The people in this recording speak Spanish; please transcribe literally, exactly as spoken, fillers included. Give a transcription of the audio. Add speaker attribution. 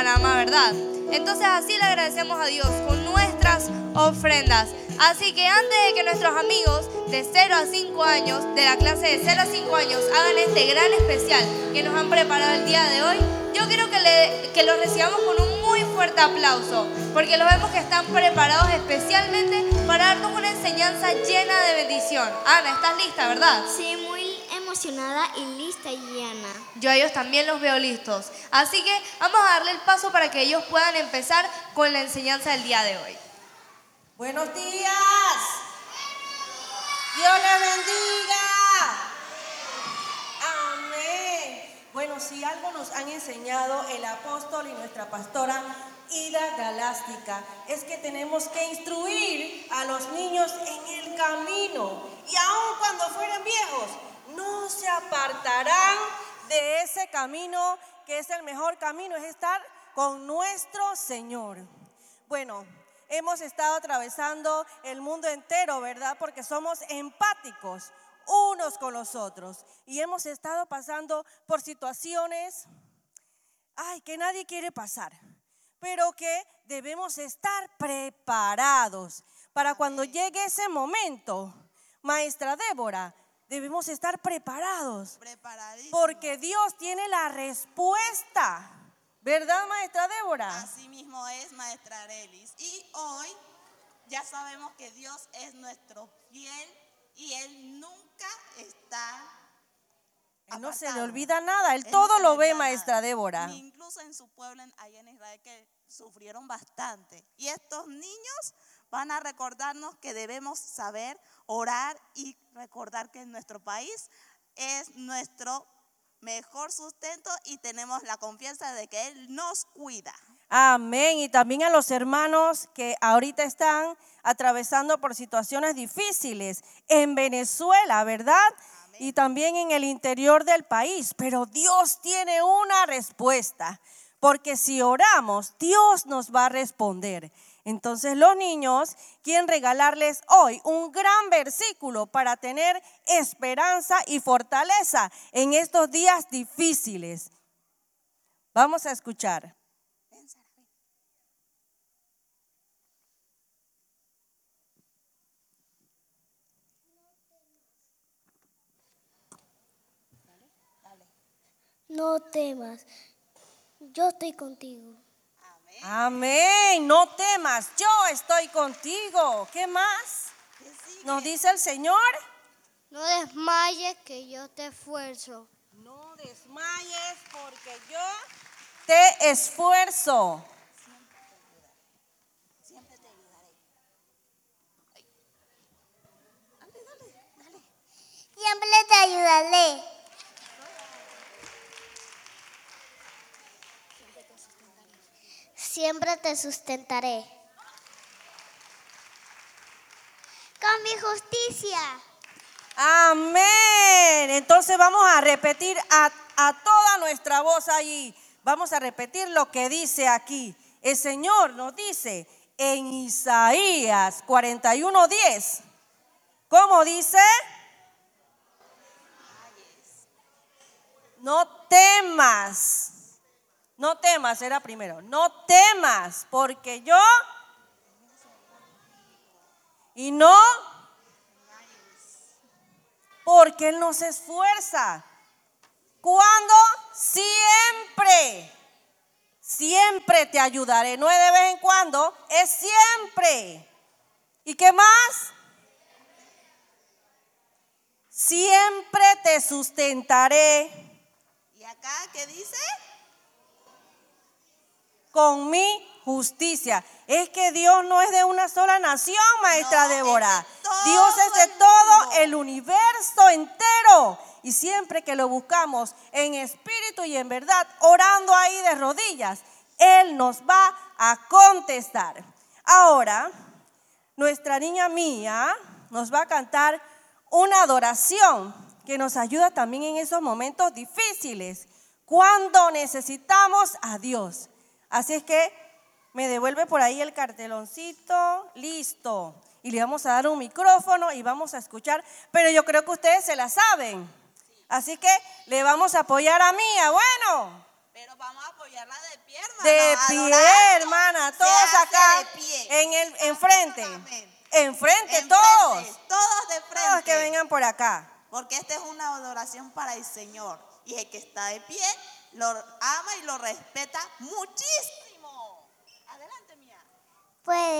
Speaker 1: Panamá, ¿verdad? Entonces así le agradecemos a Dios con nuestras ofrendas. Así que antes de que nuestros amigos de cero a cinco años, de la clase de cero a cinco años, hagan este gran especial que nos han preparado el día de hoy, yo quiero que, le, que los recibamos con un muy fuerte aplauso, porque los vemos que están preparados especialmente para darnos una enseñanza llena de bendición. Ana, ¿estás lista, verdad?
Speaker 2: Sí, muy emocionada y lista, Yana.
Speaker 1: Yo a ellos también los veo listos. Así que vamos a darle el paso para que ellos puedan empezar con la enseñanza del día de hoy.
Speaker 3: Buenos días. Dios les bendiga. Amén. Bueno, si algo nos han enseñado el apóstol y nuestra pastora Ida Galástica, es que tenemos que instruir a los niños en el camino. Y aun cuando fueren viejos, no se apartarán de ese camino, que es el mejor camino, es estar con nuestro Señor. Bueno, hemos estado atravesando el mundo entero, ¿verdad? Porque somos empáticos unos con los otros. Y hemos estado pasando por situaciones, ay, que nadie quiere pasar, pero que debemos estar preparados para cuando llegue ese momento. Maestra Débora, debemos estar preparados, porque Dios tiene la respuesta. ¿Verdad, maestra Débora?
Speaker 4: Así mismo es, maestra Arelis. Y hoy ya sabemos que Dios es nuestro fiel y Él nunca está
Speaker 3: Él no
Speaker 4: apartado.
Speaker 3: se le olvida nada, Él,
Speaker 4: Él
Speaker 3: todo
Speaker 4: no
Speaker 3: lo ve, maestra
Speaker 4: nada.
Speaker 3: Débora.
Speaker 4: Incluso en su pueblo, allá en Israel, que sufrieron bastante. Y estos niños van a recordarnos que debemos saber orar y recordar que nuestro país es nuestro mejor sustento y tenemos la confianza de que Él nos cuida.
Speaker 3: Amén. Y también a los hermanos que ahorita están atravesando por situaciones difíciles en Venezuela, ¿verdad? Amén. Y también en el interior del país. Pero Dios tiene una respuesta, porque si oramos, Dios nos va a responder. Entonces los niños quieren regalarles hoy un gran versículo para tener esperanza y fortaleza en estos días difíciles. Vamos a escuchar.
Speaker 2: No temas, yo estoy contigo.
Speaker 3: Amén, no temas, yo estoy contigo. ¿Qué más nos dice el Señor?
Speaker 2: No desmayes, que yo te esfuerzo.
Speaker 3: No desmayes, porque yo te esfuerzo.
Speaker 4: Siempre te ayudaré. Dale, dale, dale.
Speaker 2: Siempre te ayudaré. Siempre te sustentaré. Con mi justicia.
Speaker 3: Amén. Entonces vamos a repetir a, a toda nuestra voz allí. Vamos a repetir lo que dice aquí. El Señor nos dice en Isaías cuarenta y uno diez. ¿Cómo dice? No temas. No temas, era primero. No temas, porque yo y no porque Él nos esfuerza. ¿Cuándo? Siempre. Siempre te ayudaré. No es de vez en cuando, es siempre. ¿Y qué más? Siempre te sustentaré.
Speaker 4: ¿Y acá qué dice?
Speaker 3: Con mi justicia. Es que Dios no es de una sola nación, maestra
Speaker 4: No,
Speaker 3: Débora.
Speaker 4: es de todo
Speaker 3: Dios es de
Speaker 4: el
Speaker 3: todo
Speaker 4: mundo.
Speaker 3: el universo entero. Y siempre que lo buscamos en espíritu y en verdad, orando ahí de rodillas, Él nos va a contestar. Ahora, nuestra niña Mía nos va a cantar una adoración que nos ayuda también en esos momentos difíciles, cuando necesitamos a Dios. Así es que me devuelve por ahí el carteloncito, listo. Y le vamos a dar un micrófono y vamos a escuchar, pero yo creo que ustedes se la saben. Así que le vamos a apoyar a Mía. Bueno,
Speaker 4: Pero vamos a apoyarla de pie, hermano.
Speaker 3: De pie, hermana, todos acá
Speaker 4: de pie.
Speaker 3: en el enfrente.
Speaker 4: Amén.
Speaker 3: Enfrente,
Speaker 4: Enfrente,
Speaker 3: todos.
Speaker 4: Todos de frente.
Speaker 3: Todos que vengan por acá.
Speaker 4: Porque esta es una adoración para el Señor. Y el que está de pie lo ama y lo respeta muchísimo. Adelante, mía.
Speaker 2: Pues